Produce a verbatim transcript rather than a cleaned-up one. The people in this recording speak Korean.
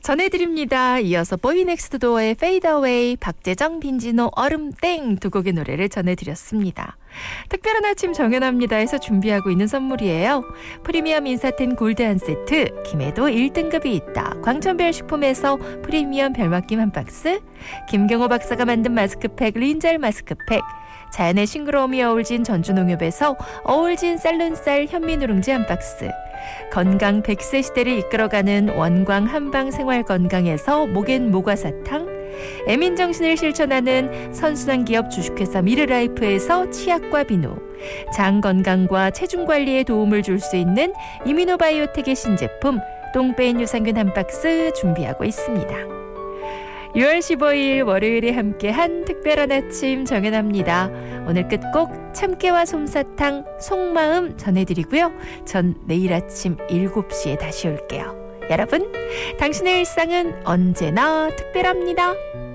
전해드립니다. 이어서 보이넥스트도어의 Fade Away, 박재정, 빈지노, 얼음땡 두 곡의 노래를 전해드렸습니다. 특별한 아침 정연합니다에서 준비하고 있는 선물이에요. 프리미엄 인사텐 골드 한 세트, 김해도 일 등급이 있다. 광천별 식품에서 프리미엄 별맛김 한 박스, 김경호 박사가 만든 마스크팩 린젤 마스크팩, 자연의 싱그러움이 어울진 전주농협에서 어울진 쌀눈쌀 현미누룽지 한 박스, 건강 백 세 시대를 이끌어가는 원광 한방생활건강에서 목엔 모과사탕, 애민정신을 실천하는 선순환기업 주식회사 미르라이프에서 치약과 비누, 장건강과 체중관리에 도움을 줄 수 있는 이미노바이오텍의 신제품 똥배인 유산균 한 박스 준비하고 있습니다. 유월 십오일 월요일에 함께한 특별한 아침 정연합니다. 오늘 끝곡 참깨와 솜사탕 속마음 전해드리고요. 전 내일 아침 일곱 시에 다시 올게요. 여러분, 당신의 일상은 언제나 특별합니다.